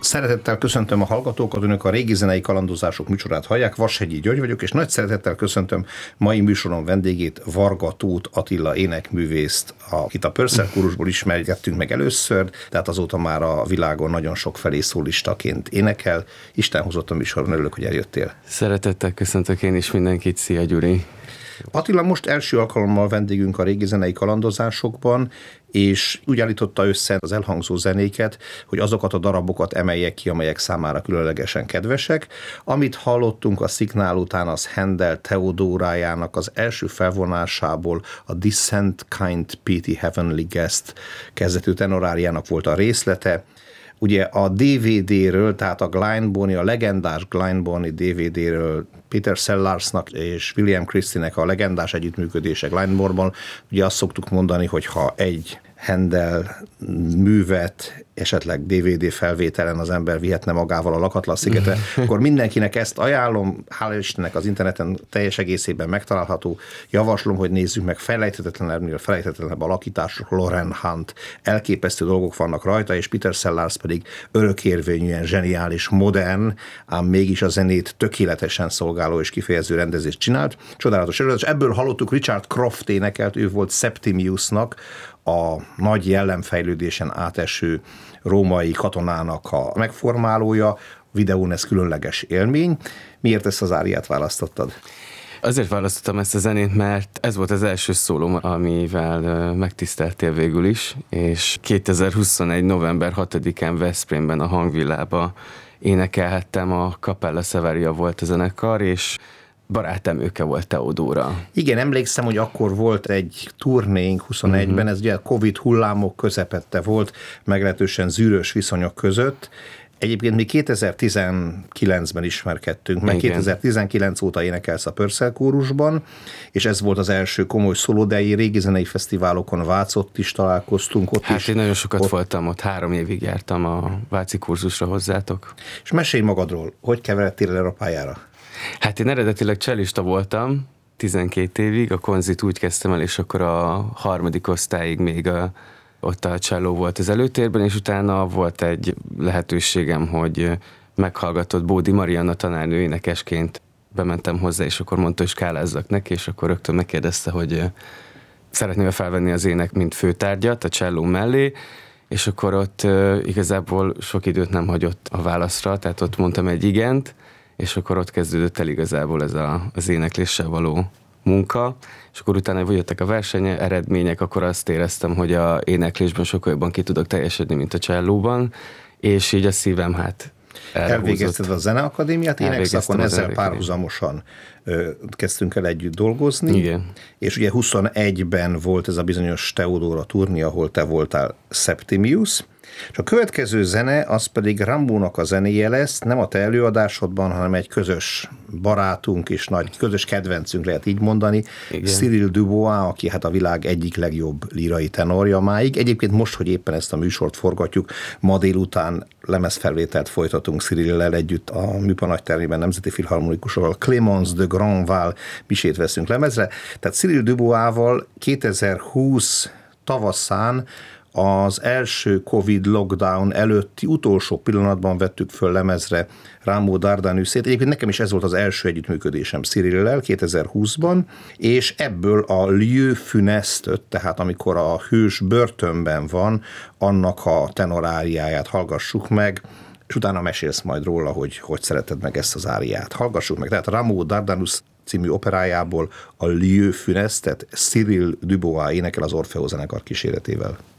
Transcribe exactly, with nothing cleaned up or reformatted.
Szeretettel köszöntöm a hallgatókat, önök a Régi Zenei Kalandozások műsorát hallják, Vashegyi György vagyok, és nagy szeretettel köszöntöm mai műsorom vendégét, Varga Tóth Attila énekművészt, akit a Purcell kórusból ismergettünk meg először, tehát azóta már a világon nagyon sok felé szólistaként énekel. Isten hozott a műsorban, örülök, hogy eljöttél. Szeretettel köszöntök én is mindenkit, szia Gyuri! Attila most első alkalommal vendégünk a Régi Zenei Kalandozásokban, és úgy állította össze az elhangzó zenéket, hogy azokat a darabokat emeljek ki, amelyek számára különlegesen kedvesek. Amit hallottunk a szignál után, az Handel Teodórájának az első felvonásából a Descent Kind Pity Heavenly Guest kezdetű tenoráriának volt a részlete. Ugye a dé vé dé-ről, tehát a Glyndebourne, a legendás Glyndebourne dé vé dé-ről Peter Sellarsnak és William Christie-nek a legendás együttműködése Glyndebourne-ban, ugye azt szoktuk mondani, hogy ha egy Handel művet esetleg dé vé dé felvételen az ember vihetne magával a lakatlan szigetre, akkor mindenkinek ezt ajánlom, hála Istennek az interneten teljes egészében megtalálható. Javaslom, hogy nézzük meg felejthetetlenebbnél felejthetetlenebb alakítások, Lauren Hunt, elképesztő dolgok vannak rajta, és Peter Sellars pedig örökérvényűen zseniális, modern, ám mégis a zenét tökéletesen szolgáló és kifejező rendezést csinált. Csodálatos előadás. Ebből hallottuk Richard Croft énekelt, ő volt Septimiusnak, a nagy jellemfejlődésen áteső római katonának a megformálója. Videón ez különleges élmény. Miért ezt az áriát választottad? Azért választottam ezt a zenét, mert ez volt az első szólóm, amivel megtiszteltél végül is, és kétezer-huszonegy. november hatodikán Veszprémben a Hangvillába énekelhettem, a Capella Severia volt a zenekar, és barátemőke volt Teodóra. Igen, emlékszem, hogy akkor volt egy turnénk huszonegyben, uh-huh. ez ugye a Covid hullámok közepette volt, meglehetősen zűrös viszonyok között. Egyébként mi kétezer-tizenkilencben ismerkedtünk, meg Igen. kétezer-tizenkilenc óta énekelsz a Purcell kórusban, és ez volt az első komoly szóló, de egy régi zenei fesztiválokon Vácott is találkoztunk. Ott hát is, én nagyon sokat ott... voltam ott, három évig jártam a váci kurzusra hozzátok. És mesélj magadról, hogy keveredtél el a pályára? Hát én eredetileg cellista voltam tizenkét évig, a konzit úgy kezdtem el, és akkor a harmadik osztályig még a, ott a cselló volt az előtérben, és utána volt egy lehetőségem, hogy meghallgatott Bódi Marianna tanárnő énekesként bementem hozzá, és akkor mondta, hogy skálázzak neki, és akkor rögtön megkérdezte, hogy szeretnél felvenni az ének, mint főtárgyat a cselló mellé, és akkor ott igazából sok időt nem hagyott a válaszra, tehát ott mondtam egy igent, és akkor ott kezdődött el igazából ez a, az énekléssel való munka, és akkor utána, hogy jöttek a verseny eredmények, akkor azt éreztem, hogy a éneklésben sokkal jobban ki tudok teljesedni, mint a csellóban, és így a szívem hát elhúzott. Elvégezted a Zeneakadémiát, énekszakon ezzel párhuzamosan ö, kezdtünk el együtt dolgozni. Igen. És ugye huszonegyben volt ez a bizonyos Teodóra turné, ahol te voltál Septimius, és a következő zene, az pedig Rimbaudnak a zenéje lesz, nem a te előadásodban, hanem egy közös barátunk és nagy közös kedvencünk, lehet így mondani, Igen. Cyril Dubois, aki hát a világ egyik legjobb lírai tenorja máig. Egyébként most, hogy éppen ezt a műsort forgatjuk, ma délután lemezfelvételt folytatunk Cyrillel együtt a Műpa Nagytermében Nemzeti Filharmonikusokkal, Clémence de Grandval misét veszünk lemezre. Tehát Cyril Dubois-val kétezer-húsz tavaszán az első Covid lockdown előtti utolsó pillanatban vettük föl lemezre Rameau Dardanusét. Egyébként nekem is ez volt az első együttműködésem Cyrillel kétezer-húszban, és ebből a Lieu Funeste, tehát amikor a hős börtönben van, annak a tenoráriáját hallgassuk meg, és utána mesélsz majd róla, hogy hogy szereted meg ezt az áriát. Hallgassuk meg, tehát Rameau Dardanus című operájából a Lieu Funeste-et Cyril Dubois énekel az Orfeó zenekar kíséretével.